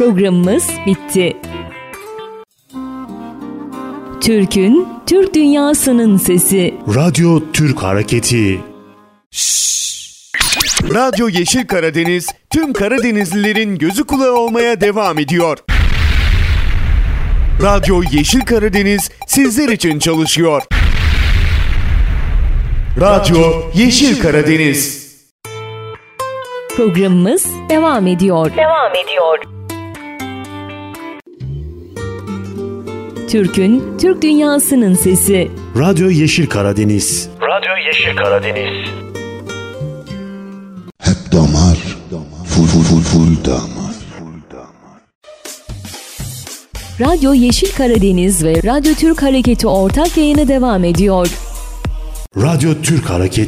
Programımız bitti. Türk'ün, Türk dünyasının sesi. Radyo Türk Hareketi. Radyo Yeşil Karadeniz, tüm Karadenizlilerin gözü kulağı olmaya devam ediyor. Radyo Yeşil Karadeniz sizler için çalışıyor. Radyo Yeşil Karadeniz. Programımız devam ediyor. Türk'ün, Türk dünyasının sesi. Radyo Yeşil Karadeniz. Hep damar, full damar. Radyo Yeşil Karadeniz ve Radyo Türk Hareketi ortak yayını devam ediyor. Radyo Türk Hareketi.